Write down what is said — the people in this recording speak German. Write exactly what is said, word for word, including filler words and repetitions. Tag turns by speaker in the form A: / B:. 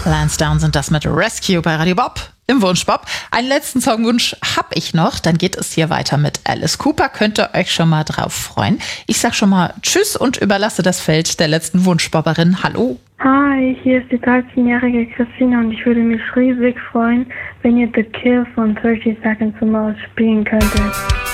A: Lansdowne sind das mit Rescue bei Radio Bob im Wunschbob. Einen letzten Songwunsch habe ich noch, dann geht es hier weiter mit Alice Cooper. Könnt ihr euch schon mal drauf freuen. Ich sag schon mal Tschüss und überlasse das Feld der letzten Wunschbobberin. Hallo.
B: Hi, hier ist die dreizehnjährige Christina und ich würde mich riesig freuen, wenn ihr The Kill von thirty Seconds to Mars spielen könntet.